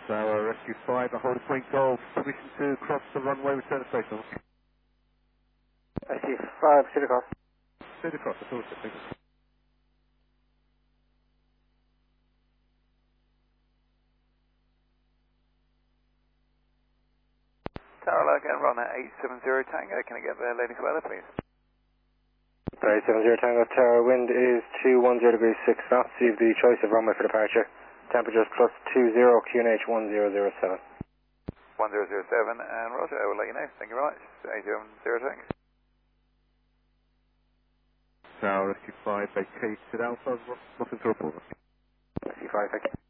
Tower Rescue 5, a hold a point golf, permission to cross the runway, return to station. Rescue 5, should have crossed. Straight across, that's all it is, thank you. Tower Logan, run at 870 Tango. Can I get the latest weather, please? 870 Tango Tower, wind is 210 degrees 6 knots. You have the choice of runway for departure. Temperatures plus 20, QNH 1007. 1007, and Roger, I will let you know. Thank you very much. 870 Tango. Tower Rescue 5, vacated Alpha, nothing to report. Rescue 5, thank you.